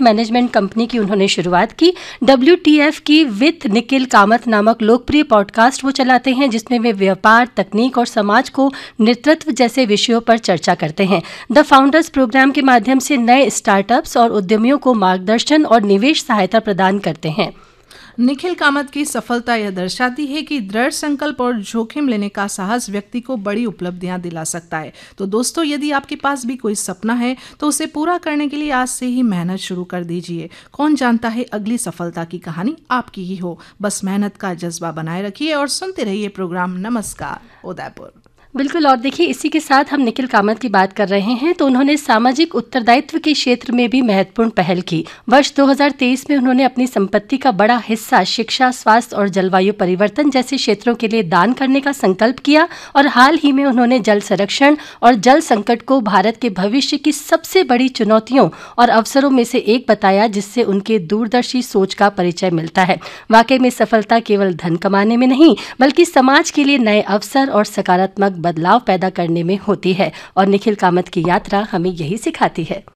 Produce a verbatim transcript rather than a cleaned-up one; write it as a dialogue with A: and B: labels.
A: Management company की उन्होंने शुरुआत की। डब्ल्यू टी एफ की विथ निखिल कामत नामक लोकप्रिय पॉडकास्ट वो चलाते हैं, जिसमें वे व्यापार, तकनीक और समाज को नेतृत्व जैसे विषयों पर चर्चा करते हैं। द फाउंडर्स प्रोग्राम के माध्यम से नए स्टार्टअप्स और उद्यमियों को मार्गदर्शन और निवेश सहायता प्रदान करते हैं।
B: निखिल कामत की सफलता यह दर्शाती है कि दृढ़ संकल्प और जोखिम लेने का साहस व्यक्ति को बड़ी उपलब्धियां दिला सकता है। तो दोस्तों, यदि आपके पास भी कोई सपना है तो उसे पूरा करने के लिए आज से ही मेहनत शुरू कर दीजिए। कौन जानता है अगली सफलता की कहानी आपकी ही हो। बस मेहनत का जज्बा बनाए रखिए और सुनते रहिए प्रोग्राम नमस्कार उदयपुर।
A: बिल्कुल। और देखिए, इसी के साथ हम निखिल कामत की बात कर रहे हैं तो उन्होंने सामाजिक उत्तरदायित्व के क्षेत्र में भी महत्वपूर्ण पहल की। वर्ष दो हज़ार तेईस में उन्होंने अपनी संपत्ति का बड़ा हिस्सा शिक्षा, स्वास्थ्य और जलवायु परिवर्तन जैसे क्षेत्रों के लिए दान करने का संकल्प किया और हाल ही में उन्होंने जल संरक्षण और जल संकट को भारत के भविष्य की सबसे बड़ी चुनौतियों और अवसरों में से एक बताया, जिससे उनके दूरदर्शी सोच का परिचय मिलता है। वाकई में सफलता केवल धन कमाने में नहीं, बल्कि समाज के लिए नए अवसर और सकारात्मक बदलाव पैदा करने में होती है। और निखिल कामत की यात्रा हमें यही सिखाती है।